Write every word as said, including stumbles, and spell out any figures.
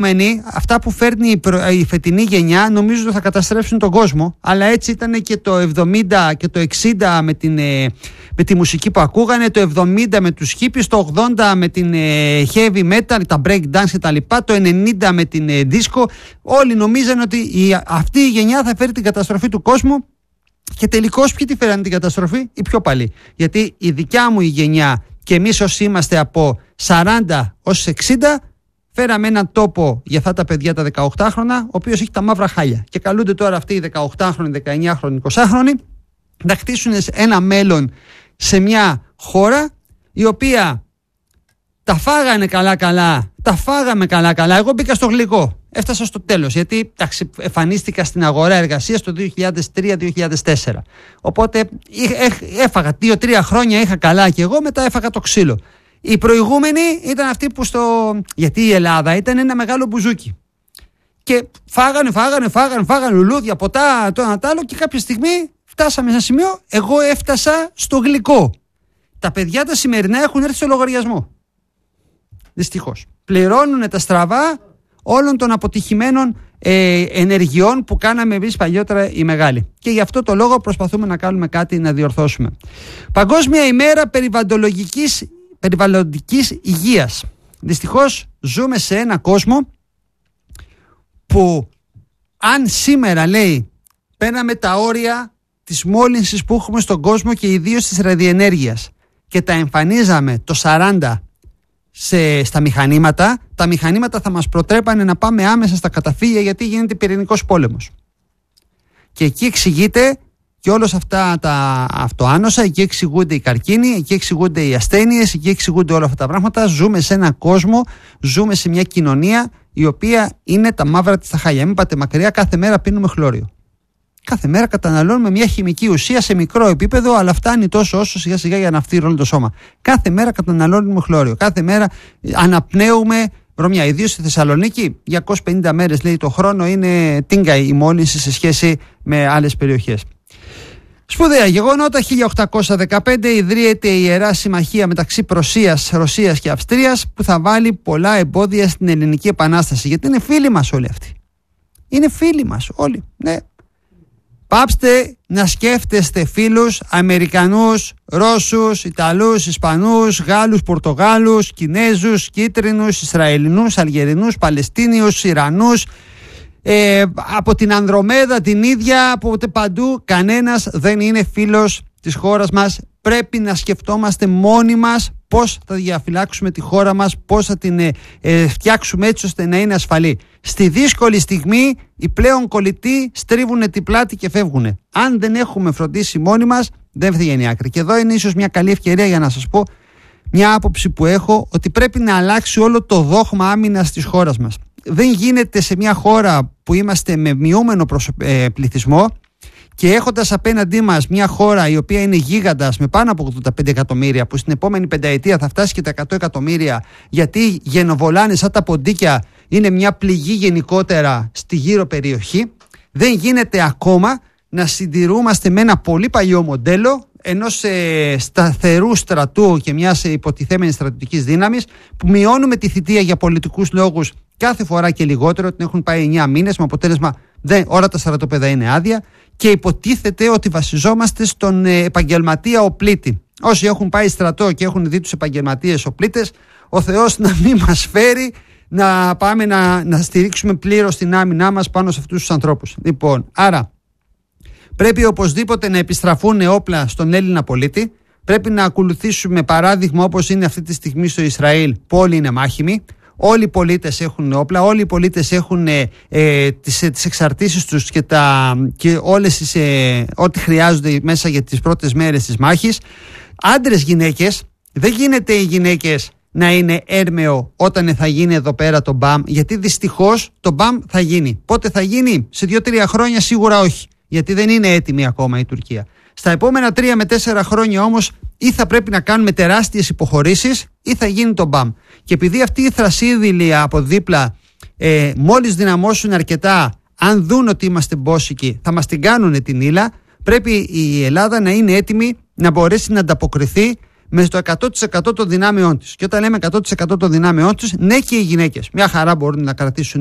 Αυτά που φέρνει η, προ... η φετινή γενιά νομίζω ότι θα καταστρέψουν τον κόσμο, αλλά έτσι ήταν και το εβδομήντα και το εξήντα με, την, με τη μουσική που ακούγανε, το εβδομήντα με τους hippies, το ογδόντα με την heavy metal, τα break dance και τα λοιπά, το ενενήντα με την disco. Όλοι νομίζανε ότι η, αυτή η γενιά θα φέρει την καταστροφή του κόσμου και τελικώς ποιοι τη φέρανε την καταστροφή? Οι πιο παλιοί. Γιατί η δικιά μου η γενιά και εμείς όσοι είμαστε από σαράντα ως εξήντα φέραμε έναν τόπο για αυτά τα παιδιά τα δεκαοκτάχρονα, ο οποίος έχει τα μαύρα χάλια. Και καλούνται τώρα αυτοί οι δεκαοκτάχρονοι, δεκαεννιάχρονοι, εικοσάχρονοι να χτίσουν ένα μέλλον σε μια χώρα η οποία τα φάγανε καλά-καλά, τα φάγαμε καλά-καλά. Εγώ μπήκα στο γλυκό. Έφτασα στο τέλος, γιατί ταξι, εμφανίστηκα στην αγορά εργασίας το δύο χιλιάδες τρία δύο χιλιάδες τέσσερα. Οπότε έφαγα δύο-τρία χρόνια, είχα καλά και εγώ, μετά έφαγα το ξύλο. Οι προηγούμενοι ήταν αυτοί που στο... Γιατί η Ελλάδα ήταν ένα μεγάλο μπουζούκι. Και φάγανε, φάγανε, φάγανε, φάγανε λουλούδια, ποτά, το ένα τ' άλλο και κάποια στιγμή φτάσαμε σε ένα σημείο, εγώ έφτασα στο γλυκό. Τα παιδιά τα σημερινά έχουν έρθει στο λογαριασμό. Δυστυχώς. Πληρώνουν τα στραβά όλων των αποτυχημένων ε, ενεργειών που κάναμε εμείς παλιότερα οι μεγάλοι. Και γι' αυτό το λόγο προσπαθούμε να κάνουμε κάτι να διορθώσουμε. Παγκόσμια ημέρα περιβαλλοντικής, περιβαλλοντικής υγείας. Δυστυχώς ζούμε σε ένα κόσμο που αν σήμερα λέει πέραμε τα όρια της μόλυνσης που έχουμε στον κόσμο και ιδίως της ραδιενέργειας και τα εμφανίζαμε το σαράντα σε, στα μηχανήματα, τα μηχανήματα θα μας προτρέπανε να πάμε άμεσα στα καταφύγια γιατί γίνεται πυρηνικός πόλεμος. Και εκεί εξηγείται και όλος αυτά τα αυτοάνοσα, εκεί εξηγούνται οι καρκίνοι, εκεί εξηγούνται οι ασθένειες, εκεί εξηγούνται όλα αυτά τα πράγματα. Ζούμε σε έναν κόσμο, ζούμε σε μια κοινωνία η οποία είναι τα μαύρα της τα χάλια. Μην πάτε μακριά, κάθε μέρα πίνουμε χλώριο. Κάθε μέρα καταναλώνουμε μια χημική ουσία σε μικρό επίπεδο, αλλά φτάνει τόσο όσο σιγά σιγά για να φτύρει όλο το σώμα. Κάθε μέρα καταναλώνουμε χλώριο. Κάθε μέρα αναπνέουμε βρωμιά. Ιδίως στη Θεσσαλονίκη, διακόσιες πενήντα μέρες λέει το χρόνο είναι τίνγκα η μόλυνση σε σχέση με άλλες περιοχές. Σπουδαία γεγονότα. χίλια οκτακόσια δεκαπέντε ιδρύεται η Ιερά Συμμαχία μεταξύ Πρωσίας, Ρωσίας και Αυστρίας που θα βάλει πολλά εμπόδια στην Ελληνική Επανάσταση. Γιατί είναι φίλοι μας όλοι αυτοί. Είναι φίλοι μας όλοι. Ναι. Πάψτε να σκέφτεστε φίλους Αμερικανούς, Ρώσους, Ιταλούς, Ισπανούς, Γάλλους, Πορτογάλους, Κινέζους, Κίτρινους, Ισραηλινούς, Αλγερινούς, Παλαιστίνιους, Ιρανούς, ε, από την Ανδρομέδα την ίδια, από παντού. Κανένας δεν είναι φίλος της χώρας μας. Πρέπει να σκεφτόμαστε μόνοι μας πώς θα διαφυλάξουμε τη χώρα μας, πώς θα την ε, ε, φτιάξουμε έτσι ώστε να είναι ασφαλή. Στη δύσκολη στιγμή οι πλέον κολλητοί στρίβουν την πλάτη και φεύγουν. Αν δεν έχουμε φροντίσει μόνοι μας, δεν βγαίνει άκρη. Και εδώ είναι ίσως μια καλή ευκαιρία για να σας πω μια άποψη που έχω, ότι πρέπει να αλλάξει όλο το δόγμα άμυνας της χώρας μας. Δεν γίνεται σε μια χώρα που είμαστε με μειούμενο προσω... ε, πληθυσμό και έχοντας απέναντί μας μια χώρα η οποία είναι γίγαντας με πάνω από ογδόντα πέντε εκατομμύρια, που στην επόμενη πενταετία θα φτάσει και τα εκατό εκατομμύρια, γιατί γενοβολάνε σαν τα ποντίκια, είναι μια πληγή γενικότερα στη γύρω περιοχή. Δεν γίνεται ακόμα να συντηρούμαστε με ένα πολύ παλιό μοντέλο ενός ε, σταθερού στρατού και μιας υποτιθέμενης στρατιωτικής δύναμης, που μειώνουμε τη θητεία για πολιτικούς λόγους κάθε φορά και λιγότερο, την έχουν πάει εννιά μήνες με αποτέλεσμα δεν, όλα τα στρατόπεδα είναι άδεια, και υποτίθεται ότι βασιζόμαστε στον ε, επαγγελματία οπλίτη. Όσοι έχουν πάει στρατό και έχουν δει τους επαγγελματίες οπλίτες, ο Θεός να μην μας φέρει να πάμε να, να στηρίξουμε πλήρως την άμυνά μας πάνω σε αυτούς τους ανθρώπους. Λοιπόν, άρα πρέπει οπωσδήποτε να επιστραφούν όπλα στον Έλληνα πολίτη. Πρέπει να ακολουθήσουμε παράδειγμα όπως είναι αυτή τη στιγμή στο Ισραήλ, που όλοι είναι μάχημοι. Όλοι οι πολίτες έχουν όπλα, όλοι οι πολίτες έχουν ε, ε, τις, τις εξαρτήσεις τους και, τα, και όλες τις, ε, ό,τι χρειάζονται μέσα για τις πρώτες μέρες της μάχης. Άντρες, γυναίκες, δεν γίνεται οι γυναίκες να είναι έρμεο όταν θα γίνει εδώ πέρα το μπαμ, γιατί δυστυχώς το μπαμ θα γίνει. Πότε θα γίνει? Σε δύο τρία χρόνια σίγουρα όχι, γιατί δεν είναι έτοιμη ακόμα η Τουρκία. Στα επόμενα τρία με τέσσερα χρόνια όμως ή θα πρέπει να κάνουμε τεράστιες υποχωρήσεις ή θα γίνει το μπαμ. Και επειδή αυτοί οι θρασίδηλοι από δίπλα ε, μόλις δυναμώσουν αρκετά, αν δουν ότι είμαστε μπόσικοι θα μας την κάνουν την ύλα, πρέπει η Ελλάδα να είναι έτοιμη να μπορέσει να ανταποκριθεί με το εκατό τοις εκατό των δυνάμεών της. Και όταν λέμε εκατό τοις εκατό των δυνάμεών της, ναι, και οι γυναίκες μια χαρά μπορούν να κρατήσουν